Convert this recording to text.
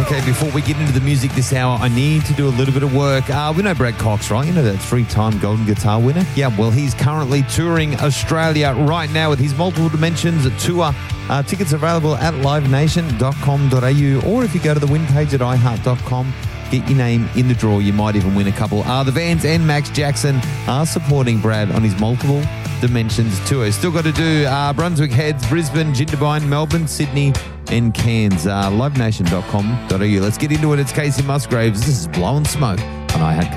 Okay, before we get into the music this hour, I need to do a little bit of work. We know Brad Cox, right? You know, that 3-time Golden Guitar winner? Yeah, well, he's currently touring Australia right now with his Multiple Dimensions tour. Tickets available at livenation.com.au, or if you go to the win page at iheart.com, get your name in the draw. You might even win a couple. The Vans and Max Jackson are supporting Brad on his Multiple Dimensions tour. Still got to do Brunswick Heads, Brisbane, Jindabyne, Melbourne, Sydney, and Cairns. Livenation.com.au. Let's get into it. It's Casey Musgraves. This is Blowing Smoke on iHeart.